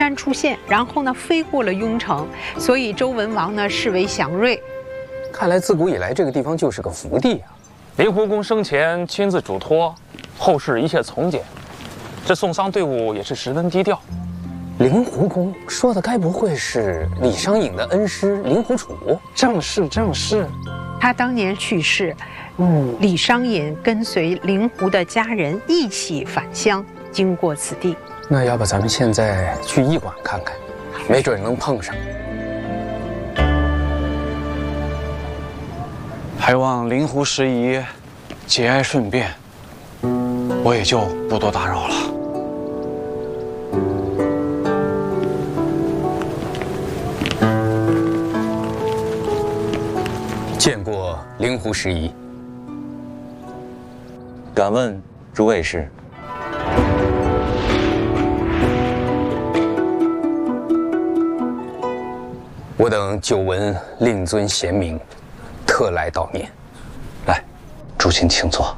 山出现，然后呢飞过了雍城，所以周文王呢视为祥瑞。 看来自古以来这个地方就是个福地啊。 灵狐公生前亲自嘱托，后世一切从简。这送丧队伍也是十分低调。 灵狐公说的该不会是李商隐的恩师灵狐楚？ 正是正是。 他当年去世，李商隐跟随灵狐的家人一起返乡，经过此地。 那要不咱们现在去驿馆看看，没准能碰上。 还望灵狐时宜，节哀顺变，我也就不多打扰了。 见过灵狐时宜。 敢问诸位是？ 我等久闻令尊贤名，特来悼念。 来，诸卿请坐。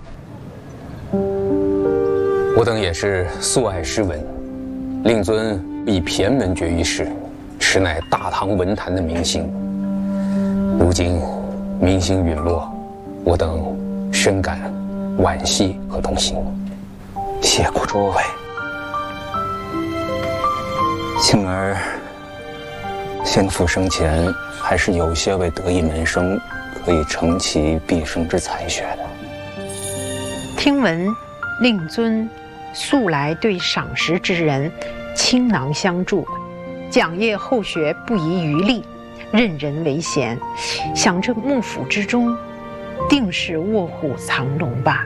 我等也是素爱诗文，令尊以骈门绝于世，实乃大唐文坛的明星。如今明星陨落，我等深感惋惜和痛心。 谢过诸位，幸而先父生前还是有些位得意门生可以承其毕生之才学的。 听闻令尊素来对赏识之人倾囊相助，讲业后学不遗余力，任人唯贤，想这幕府之中定是卧虎藏龙吧。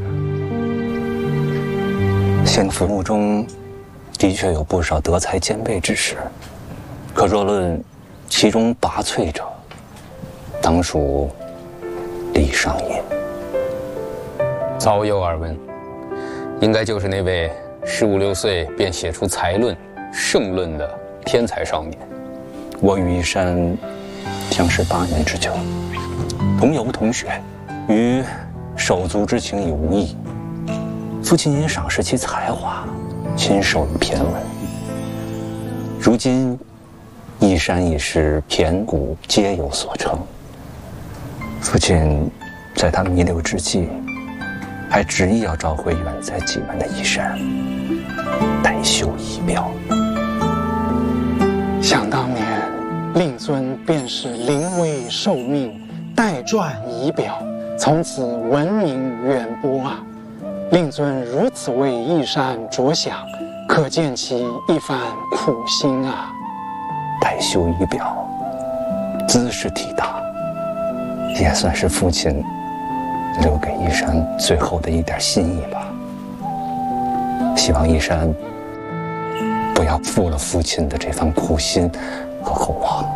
先父墓中的确有不少德才兼备之士，可若论其中拔萃者，当属李商隐。 早有耳闻，应该就是那位15、16岁便写出才论、圣论的天才少年。 我与一山相识8年之久，同游同学，与手足之情已无异。父亲因赏识其才华，亲授予骈文。如今一山一石，骈古皆有所成。父亲在他弥留之际，还执意要召回远在济南的一山，代修仪表。 想当年，令尊便是临危受命，代撰仪表，从此闻名远播啊！令尊如此为一山着想，可见其一番苦心啊！ 代修仪表，姿势体大，也算是父亲留给一山最后的一点心意吧。希望一山不要负了父亲的这番苦心和厚望。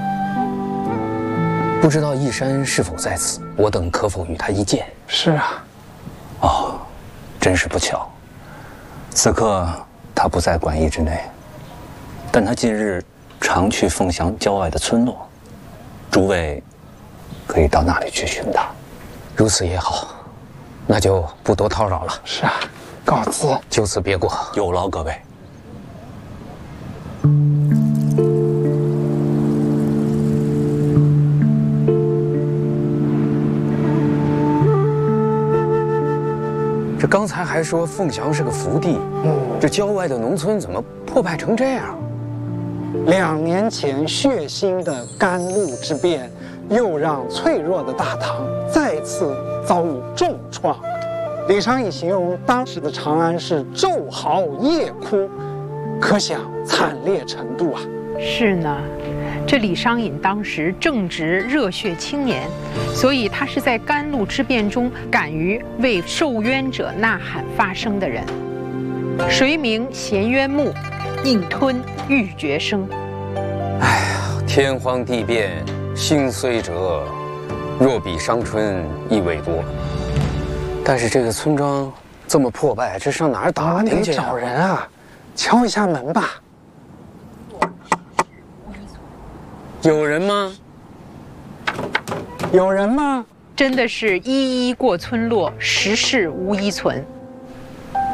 不知道一山是否在此，我等可否与他一见？ 是啊。 哦，真是不巧，此刻他不在馆驿之内，但他近日常去凤翔郊外的村落，诸位可以到那里去寻他。 如此也好，那就不多叨扰了。 是啊，告辞。 就此别过。 有劳各位。 这刚才还说凤翔是个福地，这郊外的农村怎么破败成这样 ？2年前血腥的甘露之变，又让脆弱的大唐再次遭遇重创。李商隐形容当时的长安是昼嚎夜哭，可想惨烈程度啊！ 是呢，这李商隐当时正值热血青年，所以他是在甘露之变中敢于为受冤者呐喊发声的人。谁鸣衔冤目，宁吞玉珏声。 哎呀，天荒地变，心虽折，若比伤春亦未多。但是这个村庄这么破败，这上哪儿打听去？ 找人啊，敲一下门吧。 有人吗？ 有人吗？ 真的是一一过村落，十室无一存。